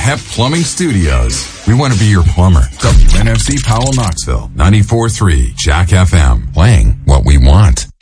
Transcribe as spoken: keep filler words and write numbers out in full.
Hep Plumbing Studios. We want to be your plumber. W N F C Powell, Knoxville. ninety-four point three Jack F M. Playing what we want.